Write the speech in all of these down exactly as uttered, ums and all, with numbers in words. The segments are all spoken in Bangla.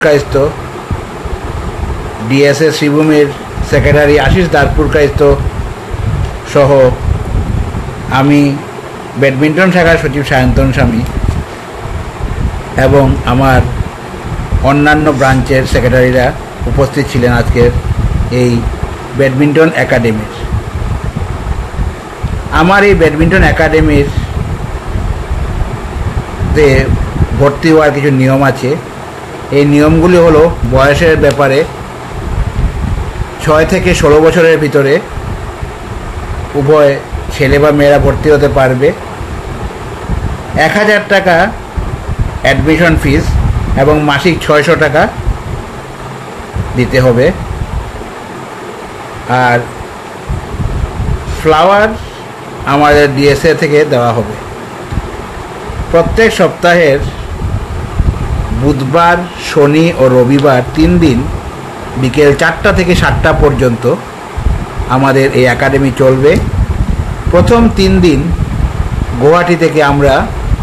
কায়স্থ ডিএসএ শ্রীভূমির সেক্রেটারি আশিস দারপুর কায়স্থ সহ আমি ব্যাডমিন্টন শাখার সচিব সায়ন্তন স্বামী এবং আমার অন্যান্য ব্রাঞ্চের সেক্রেটারিরা উপস্থিত ছিলেন আজকের এই ব্যাডমিন্টন একাডেমির। আমার এই ব্যাডমিন্টন একাডেমির তে ভর্তি হওয়ার কিছু নিয়ম আছে। এই নিয়মগুলি হলো বয়সের ব্যাপারে ছয় থেকে ষোলো বছরের ভিতরে উভয় ছেলে বা মেয়েরা ভর্তি হতে পারবে। এক হাজার টাকা অ্যাডমিশন ফিস এবং মাসিক ছয়শো টাকা দিতে হবে। আর ফ্লাওয়ার আমাদের ডিএসএ থেকে দেওয়া হবে। প্রত্যেক সপ্তাহের বুধবার, শনি ও রবিবার তিন দিন বিকেল চারটা থেকে সাতটা পর্যন্ত আমাদের এই একাডেমি চলবে। প্রথম তিন দিন গুয়াহাটি থেকে আমরা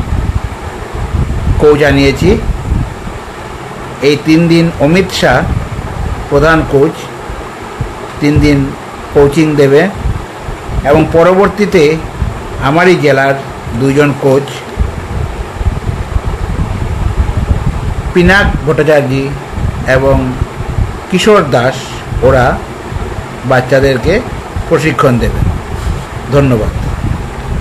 কোচ আনিয়েছি। এই তিন দিন অমিত শাহ প্রধান কোচ তিন দিন কোচিং দেবে এবং পরবর্তীতে আমারই জেলার দুইজন কোচ পিনাক ভট্টাচার্য এবং কিশোর দাস ওরা বাচ্চাদেরকে প্রশিক্ষণ দেবে। ধন্যবাদ।